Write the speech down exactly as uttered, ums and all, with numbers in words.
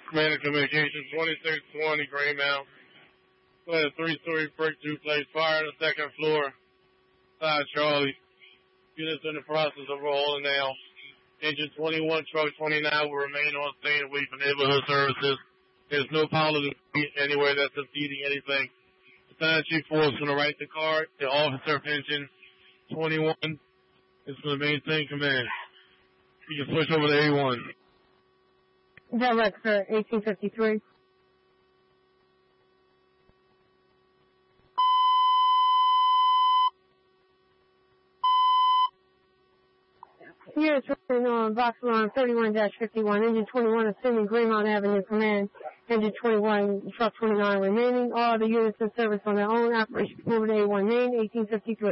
Commander Communications, twenty-six twenty Greymount. We had a three-story brick duplex fire on the second floor. Side Charlie. Units in the process of rolling now. Engine twenty-one, truck twenty-nine will remain on scene and wait for neighborhood services. There's no power anywhere that's impeding anything. Assigned Chief four is going to write the card. The officer engine twenty-one is going to maintain command. You can switch over to A one. Direct for eighteen fifty-three. Units running on box alarm thirty-one dash fifty-one, engine twenty-one assuming Greymount Avenue command, engine twenty-one, truck twenty-nine remaining. All the units in service on their own operation. Over to A one main, eighteen fifty-three.